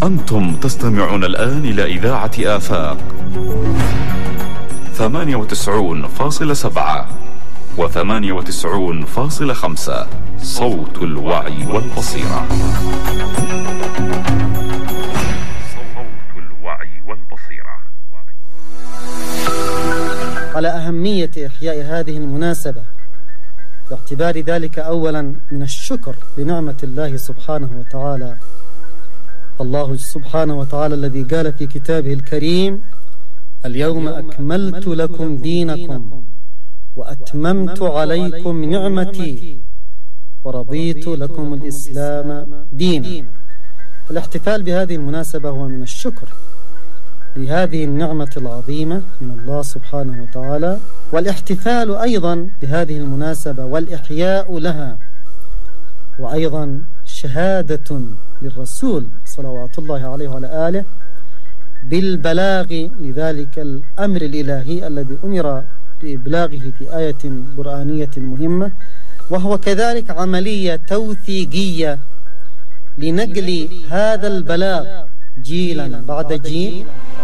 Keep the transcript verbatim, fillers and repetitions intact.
أنتم تستمعون الآن إلى إذاعة آفاق ثمانية وتسعون فاصلة سبعة وثمانية وتسعون فاصلة خمسة، صوت الوعي والبصيرة. صوت الوعي والبصيرة. على أهمية إحياء هذه المناسبة، باعتبار ذلك أولا من الشكر لنعمة الله سبحانه وتعالى. الله سبحانه وتعالى الذي قال في كتابه الكريم: اليوم أكملت لكم دينكم وأتممت عليكم نعمتي ورضيت لكم الإسلام دينا. الاحتفال بهذه المناسبة هو من الشكر لهذه النعمة العظيمة من الله سبحانه وتعالى، والاحتفال أيضا بهذه المناسبة والإحياء لها وأيضا شهادة للرسول صلوات الله عليه وعلى آله بالبلاغ لذلك الأمر الإلهي الذي أمر بإبلاغه في آية قرآنية مهمة، وهو كذلك عملية توثيقية لنقل هذا البلاغ جيلا بعد جيل